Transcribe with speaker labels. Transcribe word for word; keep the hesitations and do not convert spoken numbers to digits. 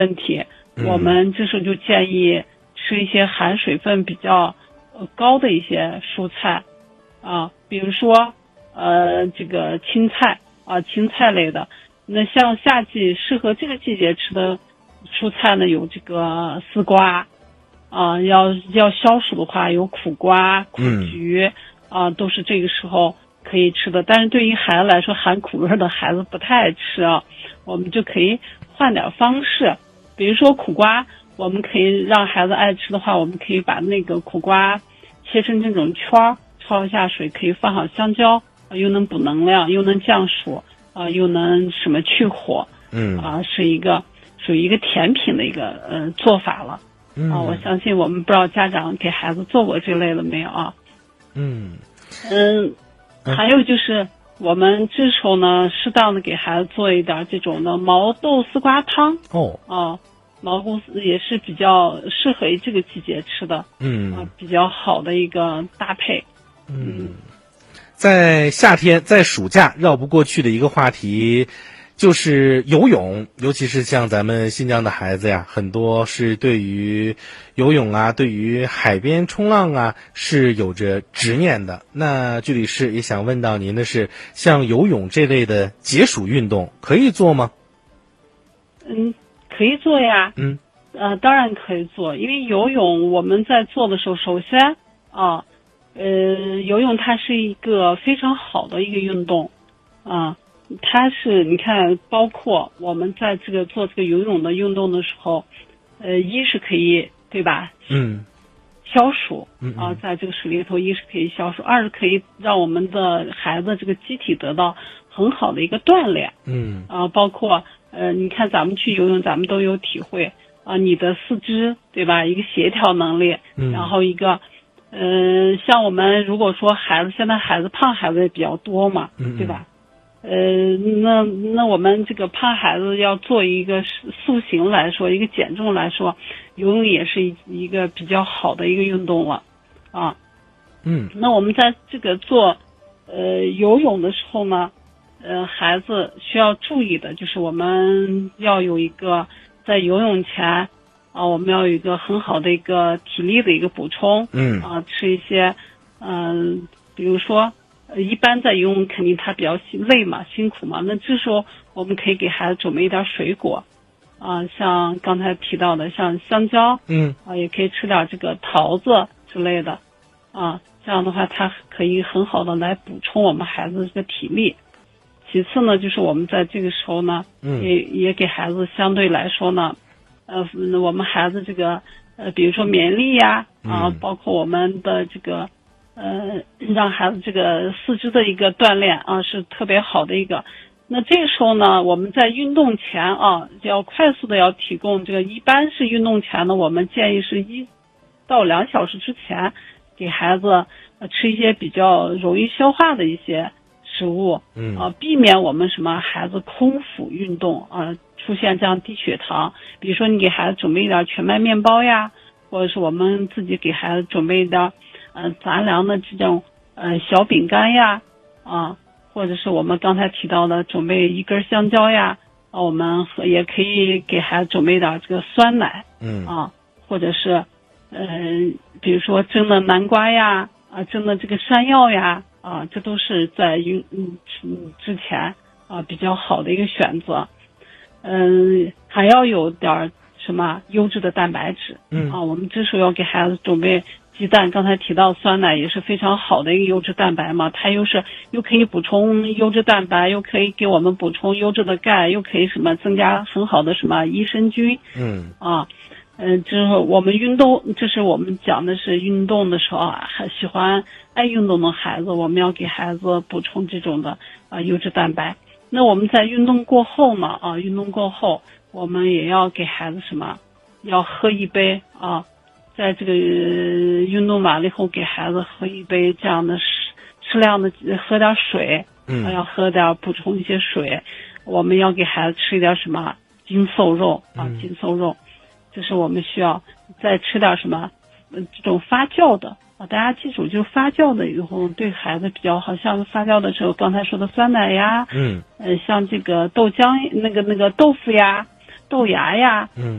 Speaker 1: 问题，我们这时候就建议吃一些含水分比较呃高的一些蔬菜啊，比如说呃这个青菜啊，青菜类的。那像夏季适合这个季节吃的蔬菜呢，有这个丝瓜啊，要要消暑的话有苦瓜、苦菊、嗯、啊，都是这个时候可以吃的。但是对于孩子来说，含苦味的孩子不太爱吃啊，我们就可以换点方式，比如说苦瓜，我们可以让孩子爱吃的话，我们可以把那个苦瓜切成这种圈儿，焯一下水，可以放好香蕉，又能补能量，又能降暑。啊、呃，又能什么去火，
Speaker 2: 嗯
Speaker 1: 啊、呃，是一个属于一个甜品的一个呃做法了，
Speaker 2: 嗯、
Speaker 1: 啊，我相信我们不知道家长给孩子做过这类的没有啊？
Speaker 2: 嗯
Speaker 1: 嗯，还有就是我们这时候呢，适当的给孩子做一点这种的毛豆丝瓜汤
Speaker 2: 哦，
Speaker 1: 啊，毛豆丝也是比较适合于这个季节吃的，
Speaker 2: 嗯
Speaker 1: 啊，比较好的一个搭配，
Speaker 2: 嗯。
Speaker 1: 嗯
Speaker 2: 在夏天，在暑假绕不过去的一个话题，就是游泳。尤其是像咱们新疆的孩子呀，很多是对于游泳啊，对于海边冲浪啊，是有着执念的。那具体是也想问到您的是，像游泳这类的解暑运动，可以做吗？
Speaker 1: 嗯，可以做呀。
Speaker 2: 嗯，
Speaker 1: 呃，当然可以做，因为游泳我们在做的时候，首先啊。呃，游泳它是一个非常好的一个运动，啊，它是你看，包括我们在这个做这个游泳的运动的时候，呃，一是可以对吧？
Speaker 2: 嗯，
Speaker 1: 消暑
Speaker 2: 嗯
Speaker 1: 啊，在这个水里头，一是可以消暑，二是可以让我们的孩子这个机体得到很好的一个锻炼。
Speaker 2: 嗯，
Speaker 1: 啊，包括呃，你看咱们去游泳，咱们都有体会啊，你的四肢对吧？一个协调能力，
Speaker 2: 嗯、
Speaker 1: 然后一个。呃，像我们如果说孩子现在孩子胖孩子也比较多嘛，
Speaker 2: 嗯嗯
Speaker 1: 对吧？呃，那那我们这个胖孩子要做一个塑形来说，一个减重来说，游泳也是一一个比较好的一个运动了，啊，
Speaker 2: 嗯，
Speaker 1: 那我们在这个做呃游泳的时候呢，呃，孩子需要注意的就是我们要有一个在游泳前。啊，我们要有一个很好的一个体力的一个补充，
Speaker 2: 嗯，
Speaker 1: 啊，吃一些，嗯、呃，比如说，呃，一般在游泳肯定他比较累嘛，辛苦嘛，那这时候我们可以给孩子准备一点水果，啊，像刚才提到的，像香蕉，
Speaker 2: 嗯，
Speaker 1: 啊，也可以吃点这个桃子之类的，啊，这样的话，它可以很好的来补充我们孩子这个体力。其次呢，就是我们在这个时候呢，
Speaker 2: 嗯，
Speaker 1: 也也给孩子相对来说呢。呃，我们孩子这个呃，比如说免疫力呀，啊，
Speaker 2: 嗯、
Speaker 1: 包括我们的这个呃，让孩子这个四肢的一个锻炼啊，是特别好的一个。那这个时候呢，我们在运动前啊，要快速的要提供这个，一般是运动前呢，我们建议是一到两小时之前给孩子呃吃一些比较容易消化的一些食物，
Speaker 2: 嗯
Speaker 1: 啊，避免我们什么孩子空腹运动啊。出现这样低血糖，比如说你给孩子准备一点全麦面包呀，或者是我们自己给孩子准备一点呃杂粮的这种呃小饼干呀，啊，或者是我们刚才提到的准备一根香蕉呀，啊，我们也可以给孩子准备点这个酸奶，
Speaker 2: 嗯
Speaker 1: 啊，或者是呃比如说蒸的南瓜呀，啊蒸的这个山药呀，啊，这都是在运嗯之前啊比较好的一个选择。嗯，还要有点什么优质的蛋白质，
Speaker 2: 嗯
Speaker 1: 啊，我们这时候要给孩子准备鸡蛋，刚才提到酸奶也是非常好的一个优质蛋白嘛，它又是又可以补充优质蛋白，又可以给我们补充优质的钙，又可以什么增加很好的什么益生菌，
Speaker 2: 嗯
Speaker 1: 啊，嗯，之后我们运动，这是我们讲的是运动的时候啊，还喜欢爱运动的孩子，我们要给孩子补充这种的啊优质蛋白。那我们在运动过后呢，啊，运动过后，我们也要给孩子什么？要喝一杯啊，在这个、呃、运动完了以后，给孩子喝一杯这样的适适量的喝点水，
Speaker 2: 嗯，
Speaker 1: 要喝点补充一些水。我们要给孩子吃一点什么筋瘦肉啊，
Speaker 2: 嗯、
Speaker 1: 筋瘦肉，这是我们需要再吃点什么，呃，这种发酵的。大家记住，就是发酵的以后对孩子比较好，像发酵的时候，刚才说的酸奶呀，
Speaker 2: 嗯，
Speaker 1: 呃，像这个豆浆，那个那个豆腐呀、豆芽呀，
Speaker 2: 嗯。